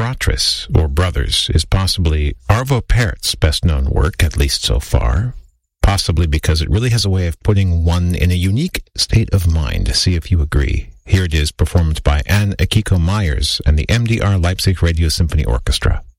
Fratris, or Brothers, is possibly Arvo Pärt's best-known work, at least so far, possibly because it really has a way of putting one in a unique state of mind. See if you agree. Here it is, performed by Anne Akiko Myers and the MDR Leipzig Radio Symphony Orchestra.